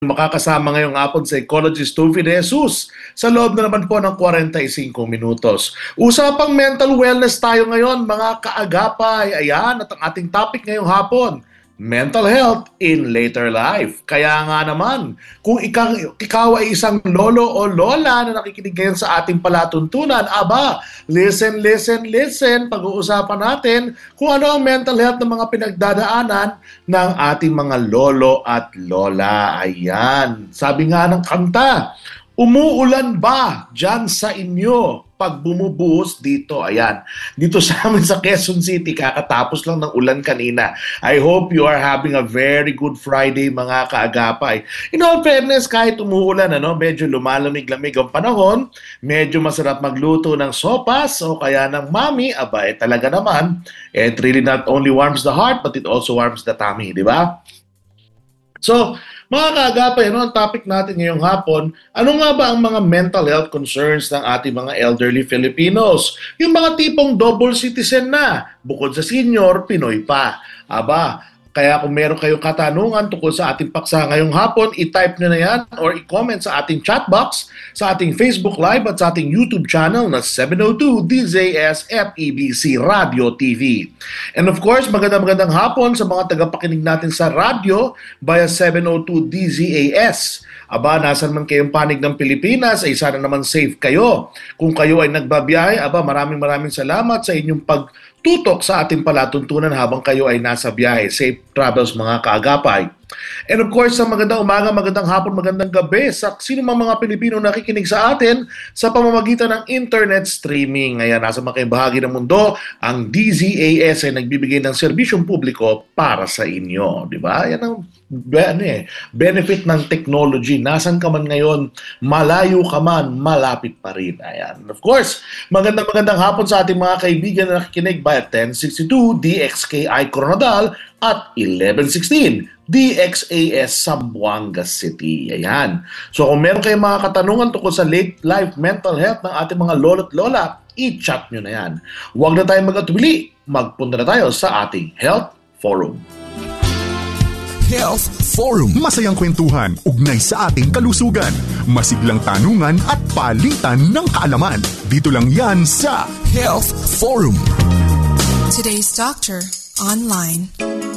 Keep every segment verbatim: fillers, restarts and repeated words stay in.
makakasama ngayong hapon sa ecologist Tufi de Jesus sa loob na naman po ng forty-five minutos. Usapang mental wellness tayo ngayon mga kaagapay. Ayan, at ang ating topic ngayong hapon, mental health in later life. Kaya nga naman, kung ikaw, ikaw ay isang lolo o lola na nakikinig ngayon sa ating palatuntunan, aba, listen, listen, listen, pag-uusapan natin kung ano ang mental health ng mga pinagdadaanan ng ating mga lolo at lola. Ayan, sabi nga ng kanta, umuulan ba dyan sa inyo pag bumubuhos dito? Ayan, dito sa amin sa Quezon City, kakatapos lang ng ulan kanina. I hope you are having a very good Friday mga kaagapay. In all fairness, kahit umuulan, ano, medyo lumalamig-lamig ang panahon, medyo masarap magluto ng sopas o kaya ng mami, aba, eh talaga naman, it really not only warms the heart, but it also warms the tummy, di ba? So, mga kaagapay, ano ang topic natin ngayong hapon? Ano nga ba ang mga mental health concerns ng ating mga elderly Filipinos? Yung mga tipong double citizen na, bukod sa senior, Pinoy pa. Aba, kaya kung meron kayong katanungan tungkol sa ating paksa ngayong hapon, i-type nyo na yan or i-comment sa ating chat box, sa ating Facebook Live at sa ating YouTube channel na seven oh two D Z S F E B C Radio T V. And of course, magandang magandang hapon sa mga tagapakinig natin sa radyo via seven oh two D Z A S. Aba, nasan man kayong panig ng Pilipinas, ay sana naman safe kayo. Kung kayo ay nagbabiyahe, aba, maraming maraming salamat sa inyong pagtutok sa ating palatuntunan habang kayo ay nasa biyahe. Safe travels mga kaagapay. And of course, sa magandang umaga, magandang hapon, magandang gabi sa sino mang mga Pilipino nakikinig sa atin sa pamamagitan ng internet streaming. Ayan, nasa mga bahagi ng mundo, ang D Z A S ay nagbibigay ng serbisyong publiko para sa inyo. Di ba? Yan ang ano eh, benefit ng technology. Nasaan ka man ngayon, malayo ka man, malapit pa rin. Ayan. And of course, magandang magandang hapon sa ating mga kaibigan na nakikinig via ten sixty-two D X K I Coronadal at eleven sixteen D X A S Zamboanga City. Ayan. So kung meron kayong mga katanungan tungkol sa late life mental health ng ating mga lolo't lola, i-chat nyo na yan. Huwag na tayong mag-atubili. Magpunta na tayo sa ating Health Forum. Health Forum. Masayang kwentuhan, ugnay sa ating kalusugan. Masiglang tanungan at palitan ng kaalaman. Dito lang yan sa Health Forum. Today's Doctor Online.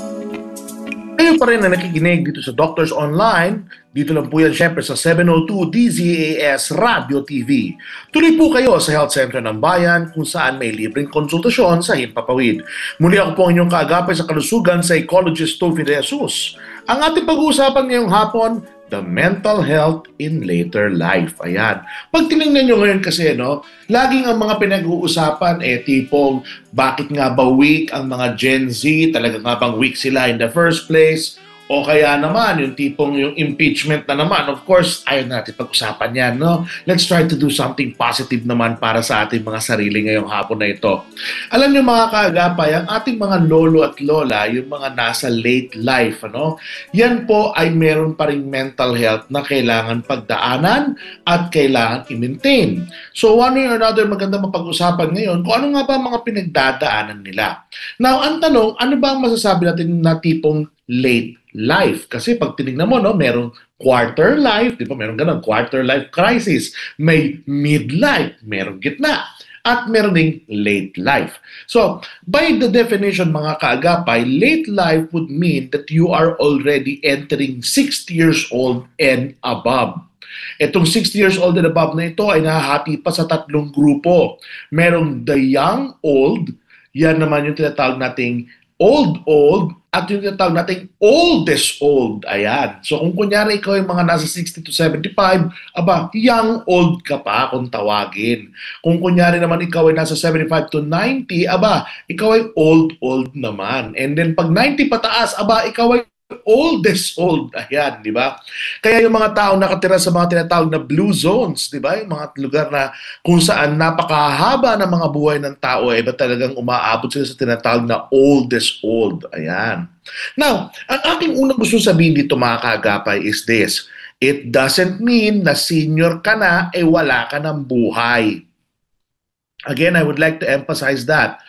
Kayo pa rin na nakikinig dito sa Doctors Online. Dito lang po yan syempre sa seven oh two D Z A S Radio T V. Tuloy po kayo sa Health Center ng Bayan kung saan may libreng konsultasyon sa Himpapawid. Muli ako po ang inyong kaagapay sa kalusugan sa ecologist Tufi de Jesus. Ang ating pag-uusapan ngayong hapon, the mental health in later life. Ayan. Pag tinignan nyo ngayon kasi, no, laging ang mga pinag-uusapan, eh, tipong, bakit nga ba weak ang mga Gen Z? Talaga nga bang weak sila in the first place? O kaya naman, yung tipong yung impeachment na naman, of course, ayaw natin pag-usapan yan, no? Let's try to do something positive naman para sa ating mga sarili ngayong hapon na ito. Alam niyo mga kaagapay, ang ating mga lolo at lola, yung mga nasa late life, ano? Yan po ay meron pa ring mental health na kailangan pagdaanan at kailangan i-maintain. So one way or another, maganda mapag-usapan ngayon kung ano nga ba mga pinagdadaanan nila. Now, ang tanong, ano ba ang masasabi natin na tipong late life? Kasi pag tinignan mo, no, merong quarter life, di ba? Merong ganun, quarter life crisis. May midlife, merong gitna, at meron ding late life. So, by the definition mga kaagapay, late life would mean that you are already entering sixty years old and above. Itong sixty years old and above na ito ay nahahati pa sa tatlong grupo. Merong the young old, yan naman yung tinatawag nating old-old, at yung tinatawag natin oldest old. Ayan. So kung kunyari ikaw yung mga nasa sixty to seventy-five, aba, young old ka pa kung tawagin. Kung kunyari naman ikaw ay nasa seventy-five to ninety, aba, ikaw ay old-old naman. And then pag ninety pataas, aba, ikaw ay oldest old. Ayan, di ba? Kaya yung mga tao nakatira sa mga tinatawag na blue zones, di ba? Yung mga lugar na kung saan napakahaba ng mga buhay ng tao, eh, ba talagang umaabot sila sa tinatawag na oldest old. Ayan. Now, ang aking unang gusto sabihin dito mga kaagapay is this. It doesn't mean na senior ka na, eh wala ka ng buhay. Again, I would like to emphasize that.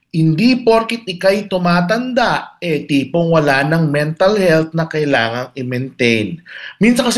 hindi porkit ikay tumatanda, eh tipong wala ng mental health na kailangang i-maintain. Minsan kasi